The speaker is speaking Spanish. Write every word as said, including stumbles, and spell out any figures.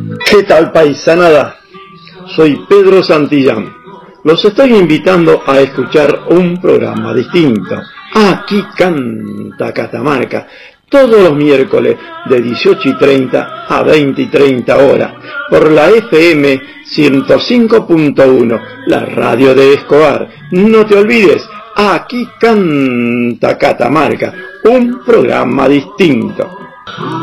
¿Qué tal, paisanada? Soy Pedro Santillán. Los estoy invitando a escuchar un programa distinto. Aquí canta Catamarca, todos los miércoles de dieciocho y treinta a veinte y treinta horas, por la F M ciento cinco punto uno, la radio de Escobar. No te olvides, aquí canta Catamarca, un programa distinto.